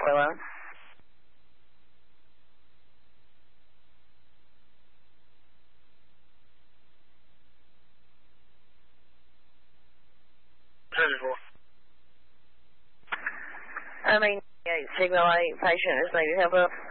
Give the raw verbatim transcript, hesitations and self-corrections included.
four eleven. I mean, yeah, signal eight, patient is needing help up.